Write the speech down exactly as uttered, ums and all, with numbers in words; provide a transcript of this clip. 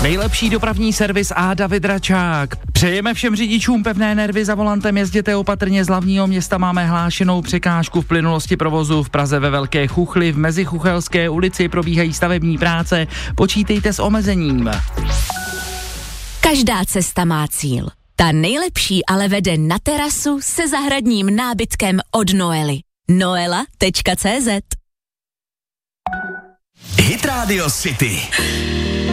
Nejlepší dopravní servis a David Račák. Přejeme všem řidičům pevné nervy, za volantem jezděte opatrně, z hlavního města máme hlášenou překážku v plynulosti provozu. V Praze ve Velké Chuchli v Mezichuchelské ulici probíhají stavební práce, počítejte s omezením. Každá cesta má cíl. Ta nejlepší ale vede na terasu se zahradním nábytkem od Noely. noela tečka cé zet Hit Radio City.